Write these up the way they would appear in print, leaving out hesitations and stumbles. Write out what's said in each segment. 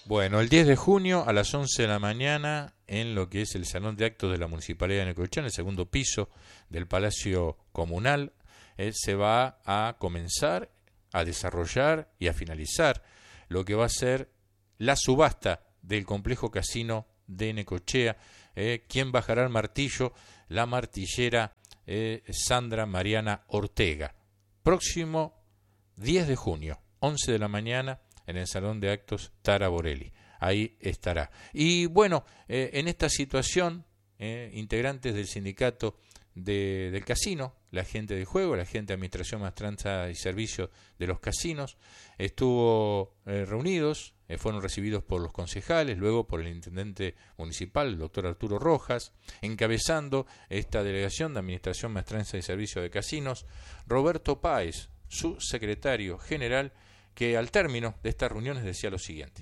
Bueno, el 10 de junio a las 11 de la mañana en lo que es el Salón de Actos de la Municipalidad de Necochea, en el segundo piso del Palacio Comunal, se va a comenzar a desarrollar y a finalizar lo que va a ser la subasta del complejo casino de Necochea. ¿Quién bajará el martillo? La martillera Sandra Mariana Ortega. Próximo 10 de junio, 11 de la mañana, en el Salón de Actos Tara Borelli. Ahí estará. Y bueno, en esta situación, integrantes del sindicato del casino, la gente de juego, la gente de Administración, Maestranza y Servicios de los casinos, estuvo reunidos, fueron recibidos por los concejales, luego por el intendente municipal, el doctor Arturo Rojas, encabezando esta delegación de Administración, Maestranza y Servicios de Casinos, Roberto Páez, su secretario general, que al término de estas reuniones decía lo siguiente.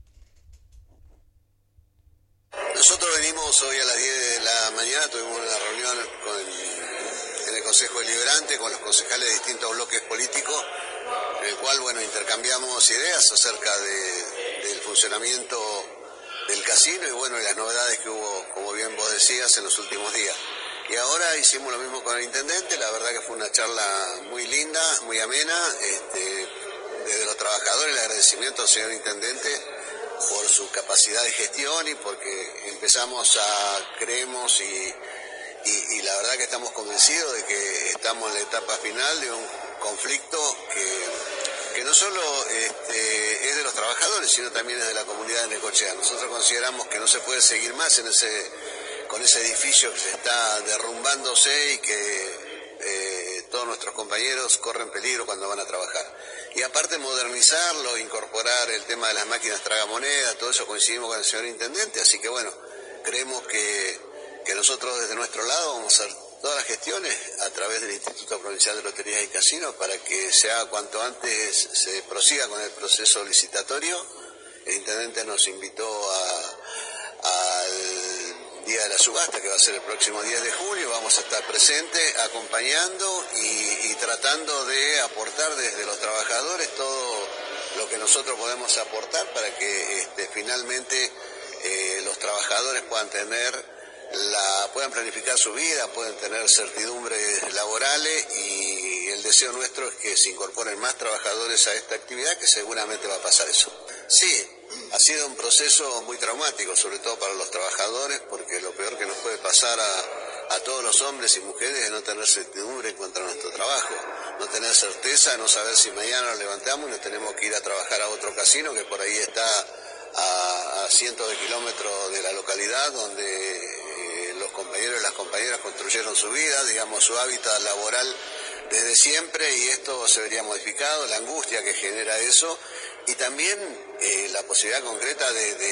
Nosotros venimos hoy a las 10 de la mañana, tuvimos una reunión en el Consejo Deliberante con los concejales de distintos bloques políticos, en el cual, intercambiamos ideas acerca del funcionamiento del casino y, las novedades que hubo, como bien vos decías, en los últimos días. Y ahora hicimos lo mismo con el intendente, la verdad que fue una charla muy linda, muy amena, desde los trabajadores el agradecimiento al señor intendente por su capacidad de gestión y porque creemos y la verdad que estamos convencidos de que estamos en la etapa final de un conflicto que no solo es de los trabajadores, sino también es de la comunidad de Necochea. Nosotros consideramos que no se puede seguir más con ese edificio que se está derrumbándose y que todos nuestros compañeros corren peligro cuando van a trabajar. Y aparte modernizarlo, incorporar el tema de las máquinas tragamonedas, todo eso coincidimos con el señor intendente, así que creemos que nosotros desde nuestro lado vamos a hacer todas las gestiones a través del Instituto Provincial de Loterías y Casinos para que sea cuanto antes se prosiga con el proceso licitatorio. El intendente nos invitó al día de la subasta, que va a ser el próximo 10 de junio, vamos a estar presentes, acompañando y tratando de aportar desde los trabajadores todo lo que nosotros podemos aportar para que finalmente los trabajadores puedan planificar su vida, puedan tener certidumbres laborales y el deseo nuestro es que se incorporen más trabajadores a esta actividad, que seguramente va a pasar eso. Sí, ha sido un proceso muy traumático, sobre todo para los trabajadores, porque lo peor que nos puede pasar a todos los hombres y mujeres es no tener certidumbre en cuanto a nuestro trabajo, no tener certeza, no saber si mañana nos levantamos y nos tenemos que ir a trabajar a otro casino que por ahí está a cientos de kilómetros de la localidad donde los compañeros y las compañeras construyeron su vida, digamos, su hábitat laboral desde siempre, y esto se vería modificado, la angustia que genera eso y también la posibilidad concreta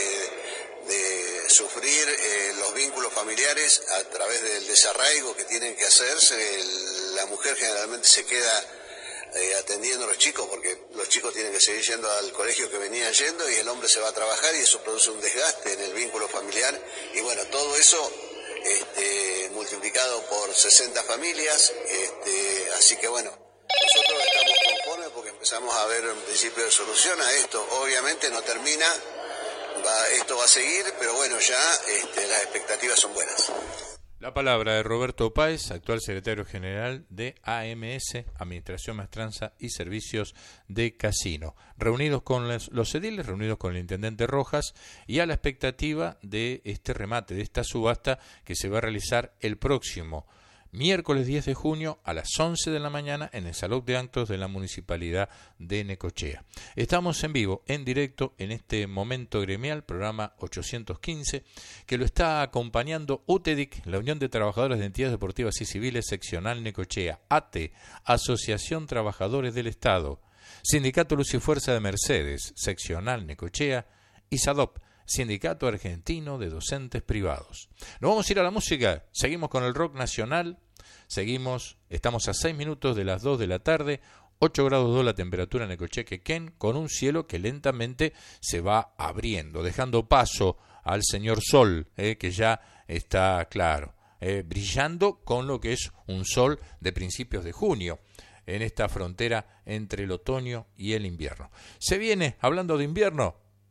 de sufrir los vínculos familiares a través del desarraigo que tienen que hacerse. La mujer generalmente se queda atendiendo a los chicos porque los chicos tienen que seguir yendo al colegio que venían yendo y el hombre se va a trabajar y eso produce un desgaste en el vínculo familiar y todo eso multiplicado por 60 familias, así que nosotros estamos conformes porque empezamos a ver un principio de solución a esto. Obviamente no termina, esto va a seguir, pero ya las expectativas son buenas. La palabra de Roberto Páez, actual secretario general de AMS, Administración, Maestranza y Servicios de Casino. Reunidos con los ediles, reunidos con el intendente Rojas y a la expectativa de este remate, de esta subasta que se va a realizar el próximo miércoles 10 de junio a las 11 de la mañana en el Salón de Actos de la Municipalidad de Necochea. Estamos en vivo, en directo, en este momento gremial, programa 815, que lo está acompañando UTEDIC, la Unión de Trabajadores de Entidades Deportivas y Civiles Seccional Necochea, ATE, Asociación Trabajadores del Estado, Sindicato Luz y Fuerza de Mercedes, Seccional Necochea, y SADOP, Sindicato Argentino de Docentes Privados. Nos vamos a ir a la música, seguimos con el rock nacional, estamos a 6 minutos de las 2 de la tarde, 8 grados 2 la temperatura en Necochea, Quequén, con un cielo que lentamente se va abriendo, dejando paso al señor sol, que ya está claro, brillando con lo que es un sol de principios de junio, en esta frontera entre el otoño y el invierno. Se viene, hablando de invierno,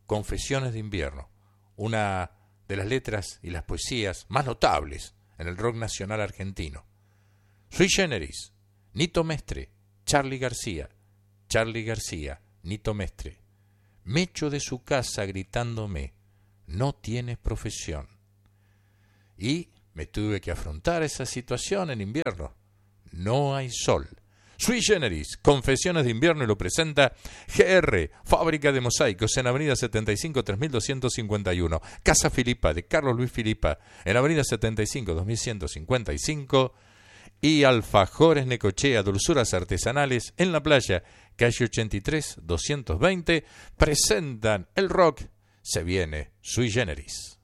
Confesiones de invierno, una de las letras y las poesías más notables en el rock nacional argentino. Sui Generis, Nito Mestre, Charly García, Nito Mestre. Me echo de su casa gritándome, no tienes profesión. Y me tuve que afrontar esa situación en invierno. No hay sol. Sui Generis, Confesiones de invierno, y lo presenta GR, Fábrica de Mosaicos, en Avenida 75, 3251. Casa Filipa, de Carlos Luis Filipa, en Avenida 75, 2155. Y Alfajores Necochea, dulzuras artesanales, en la playa, calle 83, 220, presentan el rock. Se viene Sui Generis.